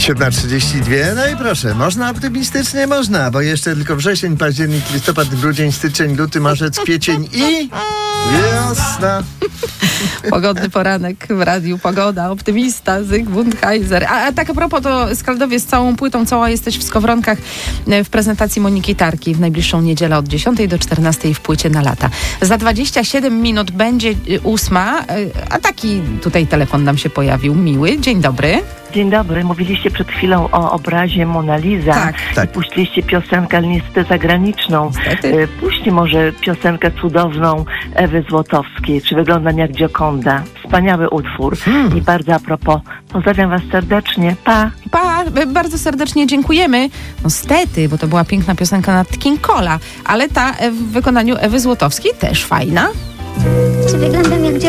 7:32. No i proszę, można optymistycznie? Można, bo jeszcze tylko wrzesień, październik, listopad, grudzień, styczeń, luty, marzec, kwiecień i wiosna. Pogodny poranek w Radiu Pogoda. Optymista Zygmunt Heiser. A tak a propos, to Skaldowie z całą płytą Cała jesteś w Skowronkach w prezentacji Moniki Tarki w najbliższą niedzielę od 10 do 14 w płycie na lata. Za 27 minut będzie 8, a taki tutaj telefon nam się pojawił, miły. Dzień dobry. Dzień dobry. Mówiliście przed chwilą o obrazie Mona Lisa. Tak. Puściliście piosenkę, ale niestety zagraniczną. Niestety. Puśćcie może piosenkę cudowną Ewy Złotowskiej. Czy wyglądam jak Gioconda? Wspaniały utwór. I bardzo a propos, pozdrawiam was serdecznie. Pa! Pa, bardzo serdecznie dziękujemy. No stety, bo to była piękna piosenka Nat King Cole'a, ale ta w wykonaniu Ewy Złotowskiej też fajna. Czy wyglądam jak